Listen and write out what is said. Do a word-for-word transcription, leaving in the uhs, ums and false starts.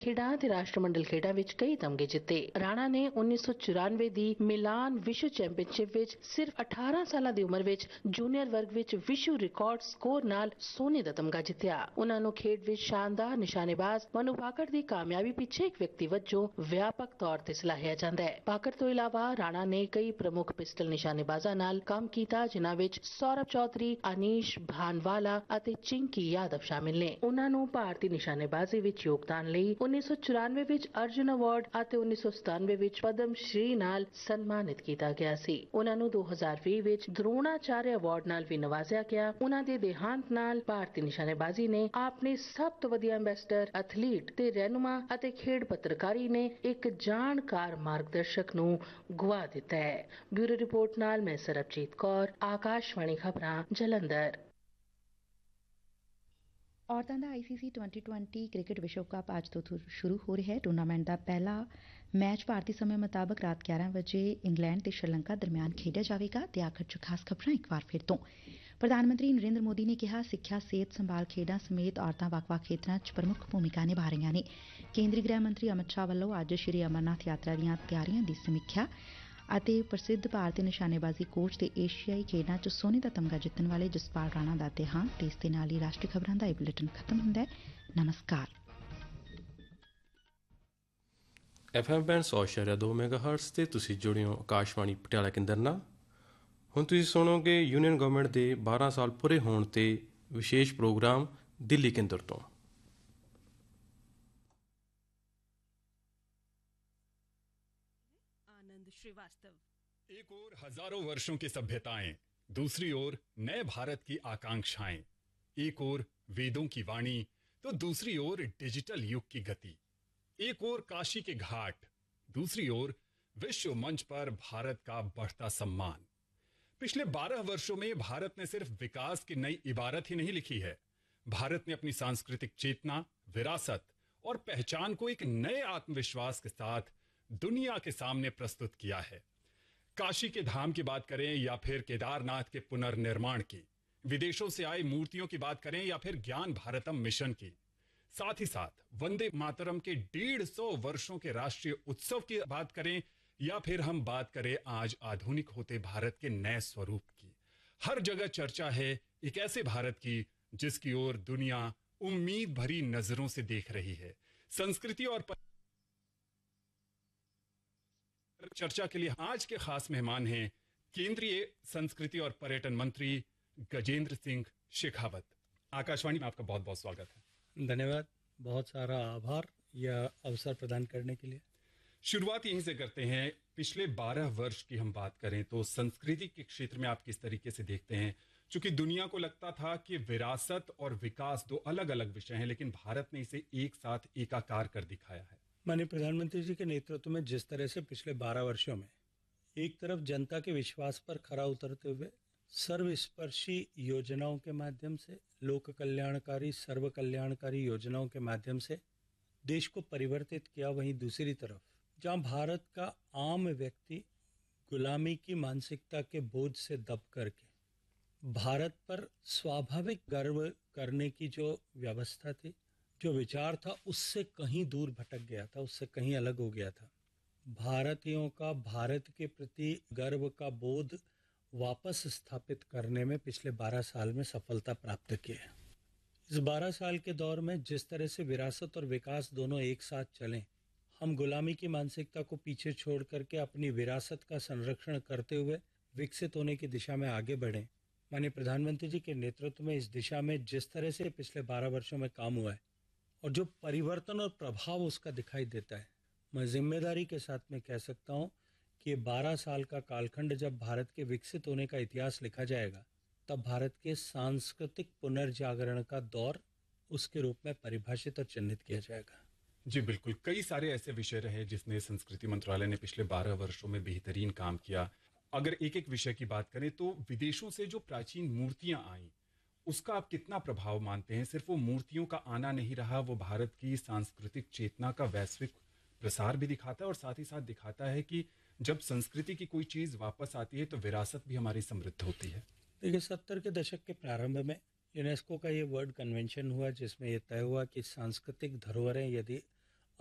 ਖੇਡਾਂ ਤੇ ਰਾਸ਼ਟਰਮੰਡਲ ਖੇਡਾਂ ਵਿੱਚ ਕਈ ਤਮਗੇ ਜਿੱਤੇ। ਰਾਣਾ ਨੇ ਉੱਨੀ ਸੌ ਚੁਰਾਨਵੇਂ ਦੀ ਮਿਲਾਨ ਵਿਸ਼ਵ ਚੈਂਪੀਅਨਸ਼ਿਪ ਵਿੱਚ ਸਿਰਫ ਅਠਾਰਾਂ ਸਾਲਾਂ ਦੀ ਉਮਰ ਵਿੱਚ ਜੂਨੀਅਰ ਵਰਗ ਵਿੱਚ ਵਿਸ਼ਵ ਰਿਕਾਰਡ ਸਕੋਰ ਨਾਲ ਸੋਨੇ ਦਾ ਤਮਗਾ ਜਿੱਤਿਆ। ਉਹਨਾਂ ਨੂੰ ਖੇਡ ਵਿੱਚ ਸ਼ਾਨਦਾਰ ਨਿਸ਼ਾਨੇਬਾਜ਼ ਮਨੂ ਭਾਕਰ ਦੀ ਕਾਮਯਾਬੀ ਪਿੱਛੇ ਇੱਕ ਵਿਅਕਤੀ ਵਜੋਂ ਵਿਆਪਕ ਤੌਰ ਤੇ ਸਲਾਹਿਆ ਜਾਂਦਾ ਹੈ। ਭਾਕਰ ਤੋਂ ਇਲਾਵਾ ਰਾਣਾ ਨੇ ਕਈ ਪ੍ਰਮੁੱਖ ਪਿਸਟਲ ਨਿਸ਼ਾਨੇਬਾਜ਼ਾਂ ਨਾਲ ਕੰਮ ਕੀਤਾ, ਜਿਨ੍ਹਾਂ ਵਿੱਚ ਸੌਰਭ ਚੌਧਰੀ, ਅਨੀਸ਼ ਭਾਨਵਾਲਾ ਅਤੇ ਚਿੰਕੀ ਯਾਦਵ ਸ਼ਾਮਿਲ ਨੇ। ਉਹਨਾਂ ਨੂੰ ਭਾਰਤੀ ਨਿਸ਼ਾਨੇਬਾਜ਼ੀ ਵਿੱਚ ਯੋਗਦਾਨ ਲਈ ਉੱਨੀ ਸੌ ਚੁਰਾਨਵੇਂ ਵਿੱਚ ਅਰਜੁਨ ਅਵਾਰਡ ਅਤੇ ਉੱਨੀ ਸੌ ਸਤਾਨਵੇਂ ਵਿੱਚ ਪਦਮ ਸ਼੍ਰੀ ਨਾਲ ਸਨਮਾਨਿਤ ਕੀਤਾ ਗਿਆ ਸੀ। ਉਹਨਾਂ ਨੂੰ ਦੋ ਹਜ਼ਾਰ ਵੀਹ ਵਿੱਚ ਦਰੋਣਾਚਾਰਿਆ ਅਵਾਰਡ ਨਾਲ ਵੀ ਨਵਾਜ਼ਿਆ ਗਿਆ। ਉਹਨਾਂ ਦੇ ਦੇਹਾਂਤ ਨਾਲ ਭਾਰਤੀ ਨਿਸ਼ਾਨੇਬਾਜ਼ੀ ਨੇ ਆਪਣੇ ਸਭ ਤੋਂ ਵਧੀਆ ਐਂਬੈਸਡਰ, ਐਥਲੀਟ ਤੇ ਰਹਿਨੁਮਾ ਅਤੇ ਖੇਡ ਪੱਤਰਕਾਰੀ ਨੇ ਇੱਕ ਜਾਣਕਾਰ ਮਾਰਗਦਰਸ਼ਕ ਨੂੰ ਗੁਆ ਦਿੱਤਾ ਹੈ। ਬਿਊਰੋ ਰਿਪੋर्ट ਨਾਲ ਮੈਂ ਸਰਬਜੀਤ ਕੌਰ, ਆਕਾਸ਼ਵਾਣੀ ਖਬਰਾਂ, ਜਲੰਧਰ। ਔਰਤਾਂ ਦਾ ਆਈ ਸੀ ਸੀ ਟਵੈਂਟੀ ਟਵੈਂਟੀ ਕ੍ਰਿਕਟ ਵਿਸ਼ਵ ਕੱਪ ਅੱਜ ਤੋਂ ਸ਼ੁਰੂ ਹੋ ਰਿਹਾ ਹੈ। ਟੂਰਨਾਮੈਂਟ ਦਾ ਪਹਿਲਾ ਮੈਚ ਭਾਰਤੀ ਸਮੇਂ ਮੁਤਾਬਕ ਰਾਤ ਗਿਆਰਾਂ ਵਜੇ ਇੰਗਲੈਂਡ ਤੇ ਸ਼੍ਰੀਲੰਕਾ ਦਰਮਿਆਨ ਖੇਡਿਆ ਜਾਵੇਗਾ। ਤੇ ਆਖਰ ਚ ਖਾਸ ਖਬਰਾਂ ਇੱਕ ਵਾਰ ਫਿਰ ਤੋਂ। ਪ੍ਰਧਾਨ ਮੰਤਰੀ ਨਰਿੰਦਰ ਮੋਦੀ ਨੇ ਕਿਹਾ, ਸਿੱਖਿਆ, ਸਿਹਤ ਸੰਭਾਲ, ਖੇਡਾਂ ਸਮੇਤ ਔਰਤਾਂ ਵੱਖ-ਵੱਖ ਖੇਤਰਾਂ ਚ ਪ੍ਰਮੁੱਖ ਭੂਮਿਕਾ ਨਿਭਾ ਰਹੀਆਂ ਨੇ। ਕੇਂਦਰੀ ਗ੍ਰਹਿ ਮੰਤਰੀ ਅਮਿਤ ਸ਼ਾਹ ਵੱਲੋਂ ਅੱਜ ਸ਼੍ਰੀ ਅਮਰਨਾਥ ਯਾਤਰਾ ਦੀਆਂ ਤਿਆਰੀਆਂ ਦੀ ਸਮੀਖਿਆ ਅਤੇ ਪ੍ਰਸਿੱਧ ਭਾਰਤੀ ਨਿਸ਼ਾਨੇਬਾਜ਼ੀ ਕੋਚ ਤੇ ਏਸ਼ੀਆਈ ਖੇਡਾਂ ਚ ਸੋਨੇ ਦਾ ਤਮਗਾ ਜਿੱਤਣ ਵਾਲੇ ਜਸਪਾਲ ਰਾਣਾ ਦਾ ਦੇਹਾਂਤ। ਤੇ ਇਸ ਦੇ ਨਾਲ ਹੀ ਰਾਸ਼ਟਰੀ ਖਬਰਾਂ ਦਾ ਇਹ ਬੁਲੇਟਿਨ ਖਤਮ ਹੁੰਦਾ ਹੈ। ਨਮਸਕਾਰ। ਐਫ ਐਮ ਬੈਂਡ ਸੌ ਇਸ਼ਾਰਿਆ ਦੋ ਮੈਗਾਹਰਟਜ਼ ਤੇ ਤੁਸੀਂ ਜੁੜੇ ਹੋ ਆਕਾਸ਼ਵਾਣੀ ਪਟਿਆਲਾ ਕੇਂਦਰ ਨਾਲ। ਹੁਣ ਤੁਸੀਂ ਸੁਣੋਗੇ ਯੂਨੀਅਨ ਗਵਰਨਮੈਂਟ ਦੇ ਬਾਰਾਂ ਸਾਲ ਪੂਰੇ ਹੋਣ ਤੇ ਵਿਸ਼ੇਸ਼ ਪ੍ਰੋਗਰਾਮ ਦਿੱਲੀ ਕੇਂਦਰ ਤੋਂ। श्रीवास्तव। एक ओर हजारों वर्षों की सभ्यताएं, दूसरी ओर नए भारत की आकांक्षाएं। एक ओर वेदों की वाणी तो दूसरी ओर डिजिटल युग की गति। एक ओर काशी के घाट, दूसरी ओर विश्व मंच पर भारत का बढ़ता सम्मान। पिछले बारह वर्षों में भारत ने सिर्फ विकास की नई इबारत ही नहीं लिखी है, भारत ने अपनी सांस्कृतिक चेतना, विरासत और पहचान को एक नए आत्मविश्वास के साथ दुनिया के सामने प्रस्तुत किया है। काशी के धाम की बात करें या फिर केदारनाथ के पुनर्निर्माण की, विदेशों से आई मूर्तियों की बात करें या फिर ज्ञान भारतम मिशन की, साथ ही साथ वंदे मातरम के डेढ़ सौ वर्षों के राष्ट्रीय उत्सव की बात करें या फिर हम बात करें आज आधुनिक होते भारत के नए स्वरूप की, हर जगह चर्चा है एक ऐसे भारत की जिसकी ओर दुनिया उम्मीद भरी नजरों से देख रही है। संस्कृति और चर्चा के लिए आज के खास मेहमान हैं केंद्रीय संस्कृति और पर्यटन मंत्री गजेंद्र सिंह शेखावत। आकाशवाणी में आपका बहुत बहुत स्वागत है। धन्यवाद, बहुत सारा आभार यह अवसर प्रदान करने के लिए। शुरुआत यहीं से करते हैं। पिछले बारह वर्ष की हम बात करें तो संस्कृति के क्षेत्र में आप किस तरीके से देखते हैं? चूंकि दुनिया को लगता था कि विरासत और विकास दो अलग अलग विषय हैं, लेकिन भारत ने इसे एक साथ एकाकार कर दिखाया है। माननीय प्रधानमंत्री जी के नेतृत्व में जिस तरह से पिछले बारह वर्षों में एक तरफ जनता के विश्वास पर खरा उतरते हुए सर्वस्पर्शी योजनाओं के माध्यम से, लोक कल्याणकारी, सर्व कल्याणकारी योजनाओं के माध्यम से देश को परिवर्तित किया, वहीं दूसरी तरफ जहां भारत का आम व्यक्ति गुलामी की मानसिकता के बोझ से दब करके भारत पर स्वाभाविक गर्व करने की जो व्यवस्था थी, जो विचार था, उससे कहीं दूर भटक गया था, उससे कहीं अलग हो गया था। भारतीयों का भारत के प्रति गर्व का बोध वापस स्थापित करने में पिछले बारह साल में सफलता प्राप्त की है। इस बारह साल के दौर में जिस तरह से विरासत और विकास दोनों एक साथ चलें, हम गुलामी की मानसिकता को पीछे छोड़ करके अपनी विरासत का संरक्षण करते हुए विकसित होने की दिशा में आगे बढ़ें। माननीय प्रधानमंत्री जी के नेतृत्व में इस दिशा में जिस तरह से पिछले बारह वर्षों में काम हुआ है और जो परिवर्तन और प्रभाव उसका दिखाई देता है, मैं जिम्मेदारी के साथ में कह सकता हूँ कि बारह साल का कालखंड जब भारत के विकसित होने का इतिहास लिखा जाएगा, तब भारत के सांस्कृतिक पुनर्जागरण का दौर उसके रूप में परिभाषित और चिन्हित किया जाएगा। जी बिल्कुल, कई सारे ऐसे विषय रहे जिसने संस्कृति मंत्रालय ने पिछले बारह वर्षों में बेहतरीन काम किया। अगर एक एक विषय की बात करें तो विदेशों से जो प्राचीन मूर्तियां आई, उसका आप कितना प्रभाव मानते हैं? सिर्फ वो मूर्तियों का आना नहीं रहा, वो भारत की सांस्कृतिक चेतना का वैश्विक प्रसार भी दिखाता है और साथ ही साथ दिखाता है कि जब संस्कृति की कोई चीज वापस आती है तो विरासत भी हमारी समृद्ध होती है। देखिए, सत्तर के दशक के प्रारंभ में यूनेस्को का ये वर्ल्ड कन्वेंशन हुआ जिसमें ये तय हुआ कि सांस्कृतिक धरोहरें यदि